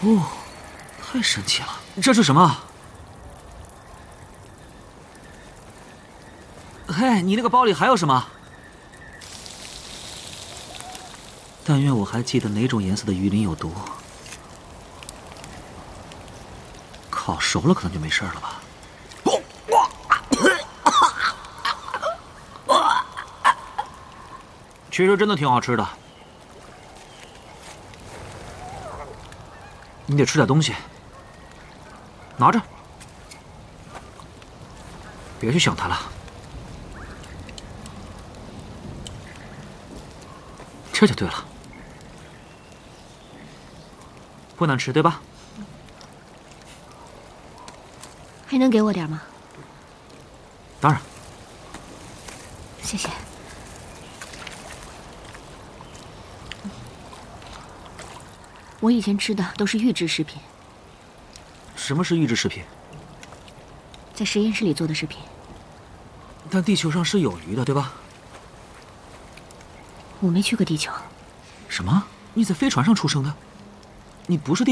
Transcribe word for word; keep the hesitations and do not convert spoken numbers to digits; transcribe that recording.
哦，太神奇了！这是什么？嘿，你那个包里还有什么？但愿我还记得哪种颜色的鱼鳞有毒。烤熟了可能就没事了吧？其实真的挺好吃的。你得吃点东西，拿着，别去想它了。这就对了，不难吃对吧？ 还能给我点吗？ 当然。 谢谢。我以前吃的都是预制食品。 什么是预制食品？ 在实验室里做的食品。 但地球上是有鱼的，对吧？ 我没去过地球。 什么？你在飞船上出生的？你不是地